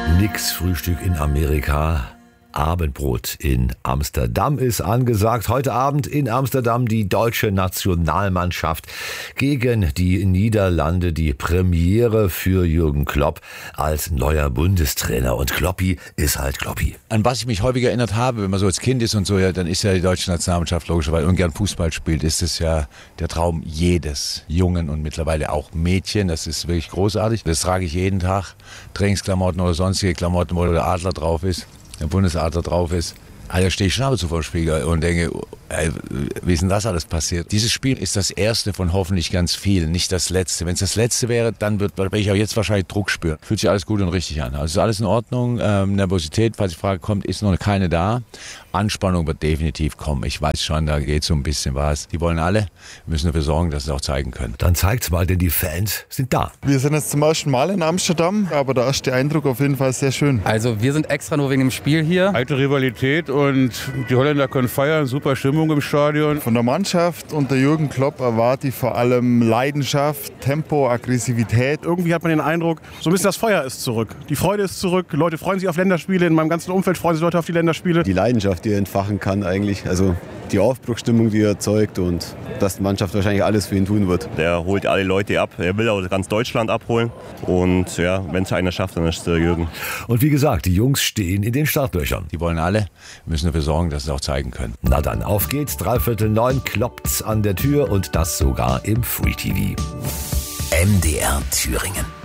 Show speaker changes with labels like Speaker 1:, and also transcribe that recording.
Speaker 1: Nix Frühstück in Amerika. Abendbrot in Amsterdam ist angesagt. Heute Abend in Amsterdam die deutsche Nationalmannschaft gegen die Niederlande. Die Premiere für Jürgen Klopp als neuer Bundestrainer. Und Kloppi ist halt Kloppi.
Speaker 2: An was ich mich häufig erinnert habe, wenn man so als Kind ist und so, ja, dann ist ja die deutsche Nationalmannschaft logischerweise und gern Fußball spielt, ist es ja der Traum jedes Jungen und mittlerweile auch Mädchen. Das ist wirklich großartig. Das trage ich jeden Tag. Trainingsklamotten oder sonstige Klamotten, wo der Adler drauf ist. Der Bundesadler drauf ist, da stehe ich schon ab und zu vor dem Spiegel und denke, wie ist denn das alles passiert? Dieses Spiel ist das erste von hoffentlich ganz vielen, nicht das letzte. Wenn es das letzte wäre, dann werde ich auch jetzt wahrscheinlich Druck spüren. Fühlt sich alles gut und richtig an. Also ist alles in Ordnung. Nervosität, falls die Frage kommt, ist noch keine da. Anspannung wird definitiv kommen. Ich weiß schon, da geht so ein bisschen was. Die wollen alle. Wir müssen dafür sorgen, dass sie es auch zeigen können.
Speaker 1: Dann zeigt's mal, denn die Fans sind da.
Speaker 3: Wir sind jetzt zum ersten Mal in Amsterdam, aber der erste Eindruck auf jeden Fall sehr schön.
Speaker 4: Also wir sind extra nur wegen dem Spiel hier.
Speaker 5: Alte Rivalität und die Holländer können feiern, super Stimmung im Stadion.
Speaker 3: Von der Mannschaft und der Jürgen Klopp erwarte ich vor allem Leidenschaft, Tempo, Aggressivität.
Speaker 6: Irgendwie hat man den Eindruck, so ein bisschen das Feuer ist zurück. Die Freude ist zurück, Leute freuen sich auf Länderspiele, in meinem ganzen Umfeld freuen sich Leute auf die Länderspiele.
Speaker 7: Die Leidenschaft, die er entfachen kann eigentlich, also die Aufbruchsstimmung, die er erzeugt und dass die Mannschaft wahrscheinlich alles für ihn tun wird.
Speaker 8: Der holt alle Leute ab, er will auch ganz Deutschland abholen und ja, wenn es einer schafft, dann ist es der Jürgen.
Speaker 1: Und wie gesagt, die Jungs stehen in den Startlöchern.
Speaker 2: Die wollen alle. Wir müssen dafür sorgen, dass sie es auch zeigen können.
Speaker 1: Na dann, auf geht's. 8:45 kloppt's an der Tür und das sogar im Free TV.
Speaker 9: MDR Thüringen.